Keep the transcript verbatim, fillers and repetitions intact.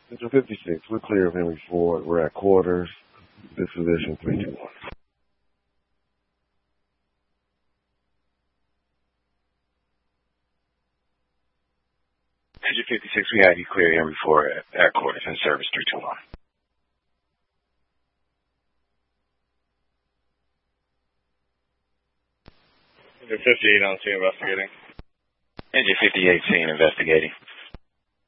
Engine fifty-six, we're clear of Henry Ford. We're at quarters. Disposition three two one. Engine fifty-six, we have you clear Henry Ford at, at quarters in service three two one. Engine fifty-eight on scene investigating. Engine fifty-eight, scene investigating.